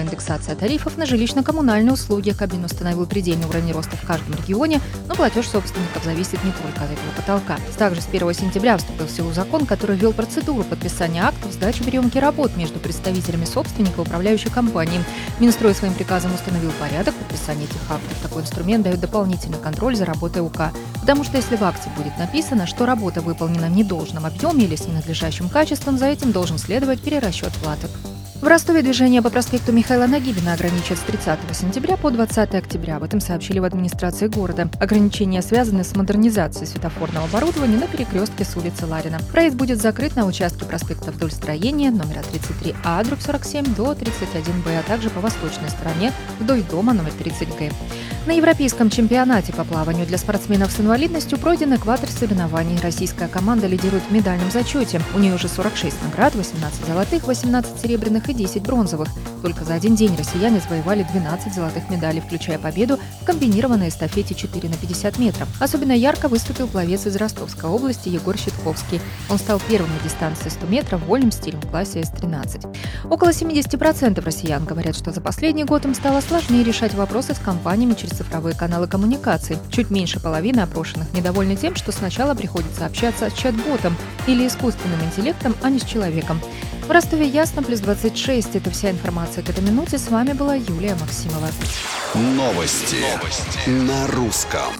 плановая индексация тарифов на жилищно-коммунальные услуги. Кабмин установил предельный уровень роста в каждом регионе, но платеж собственников зависит не только от этого потолка. Также с 1 сентября вступил в силу закон, который ввел процедуру подписания актов сдачи приемки работ между представителями собственника и управляющей компании. Минстрой своим приказом установил порядок подписания этих актов. Такой инструмент дает дополнительный контроль за работой УК. Потому что если в акте будет написано, что работа выполнена в недолжном объеме или с ненадлежащим качеством, за этим должен следовать перерасчет платы. В Ростове движение по проспекту Михаила Нагибина ограничат с 30 сентября по 20 октября. Об этом сообщили в администрации города. Ограничения связаны с модернизацией светофорного оборудования на перекрестке с улицы Ларина. Проезд будет закрыт на участке проспекта вдоль строения номера 33А, дробь 47 до 31Б, а также по восточной стороне вдоль дома номер 30Г. На европейском чемпионате по плаванию для спортсменов с инвалидностью пройден экватор соревнований. Российская команда лидирует в медальном зачете. У нее уже 46 наград, 18 золотых, 18 серебряных и 10 бронзовых. Только за один день россияне завоевали 12 золотых медалей, включая победу в комбинированной эстафете 4 на 50 метров. Особенно ярко выступил пловец из Ростовской области Егор Щитковский. Он стал первым на дистанции 100 метров вольным стилем в классе С-13. Около 70% россиян говорят, что за последний год им стало сложнее решать вопросы с компаниями через цифровые каналы коммуникаций. Чуть меньше половины опрошенных недовольны тем, что сначала приходится общаться с чат-ботом или искусственным интеллектом, а не с человеком. В Ростове ясно, плюс 26. Это вся информация к этой минуте. С вами была Юлия Максимова. Новости на русском.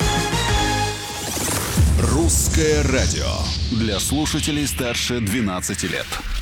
Русское радио для слушателей старше 12 лет.